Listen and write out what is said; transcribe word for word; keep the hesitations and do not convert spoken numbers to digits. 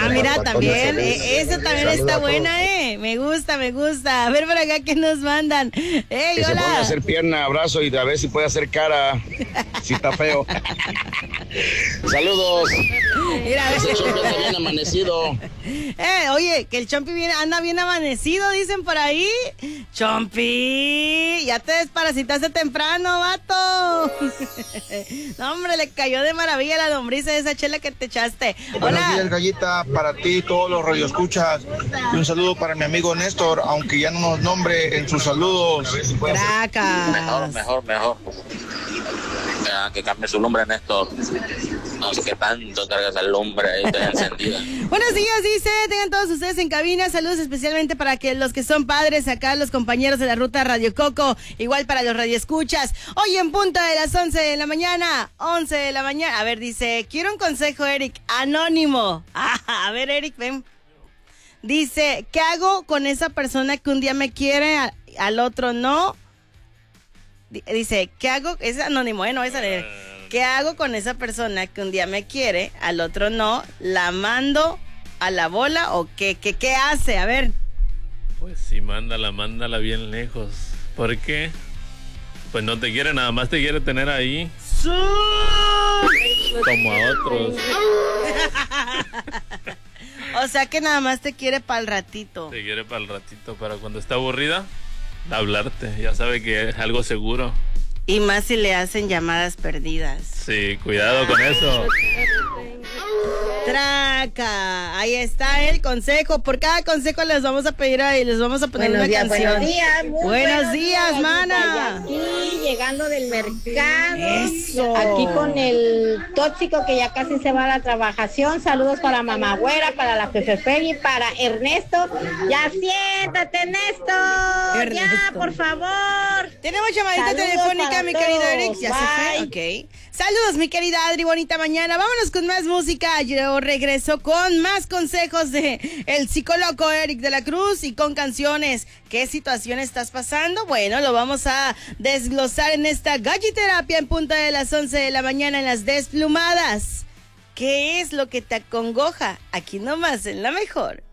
Ah, mira, también, eh, esa también está buena, eh. Me gusta, me gusta. A ver por acá que nos mandan. Ey, que hola. se ponga a hacer pierna, abrazo y a ver si puede hacer cara. Si está feo. Saludos. Mira, ese Chompi anda bien amanecido. Eh, oye, que el Chompi viene, anda bien amanecido, dicen por ahí. Chompi, ya te desparasitaste temprano, vato. No, hombre, le cayó de maravilla la lombriz de esa chela que te echaste. Hola. Buenos días, Gallita, para ti, todos los radioescuchas. Y un saludo para mi amigo Néstor, aunque ya no nos nombre en sus saludos. Cracas. Mejor, mejor, mejor. Ya, que cambie su lumbre, Néstor. No sé qué tanto cargas el lumbre ahí, está encendida. Buenos días, dice, tengan todos ustedes en cabina, saludos especialmente para que los que son padres, acá los compañeros de la ruta Radio Coco, igual para los radioescuchas. Hoy en punta de las once de la mañana, once de la mañana, a ver, dice, quiero un consejo, Eric, anónimo. Ah, a ver, Eric, ven. Dice, ¿qué hago con esa persona que un día me quiere, a, al otro no? Dice, ¿qué hago? Es anónimo, ¿eh? No es anónimo. ¿Qué hago con esa persona que un día me quiere, al otro no? ¿La mando a la bola o qué? ¿Qué, qué hace? A ver. Pues sí, mándala, mándala bien lejos. ¿Por qué? Pues no te quiere, nada más te quiere tener ahí. ¡Sí! Como a otros. O sea que nada más te quiere para el ratito. Te quiere para el ratito, para cuando está aburrida, hablarte. Ya sabe que es algo seguro. Y más si le hacen llamadas perdidas. Sí, cuidado con eso. Traca, ahí está el consejo. Por cada consejo les vamos a pedir ahí, les vamos a poner buenos una días, canción. Buenos días, muy buenos, buenos días, días, mana. Aquí llegando del mercado. Eso. Aquí con el tóxico que ya casi se va a la trabajación. Saludos para Mamá Güera, para la Fefe Peggy, para Ernesto. Ya siéntate, Ernesto. Ernesto. Ya, por favor. Tenemos llamadita Saludos telefónica, mi querido Eric. Ya Bye. se fue. Ok. Saludos, mi querida Adri, bonita mañana. Vámonos con más música. Yo regreso con más consejos de el psicólogo Eric de la Cruz y con canciones. ¿Qué situación estás pasando? Bueno, lo vamos a desglosar en esta galliterapia en punta de las once de la mañana en Las Desplumadas. ¿Qué es lo que te acongoja? Aquí nomás en La Mejor.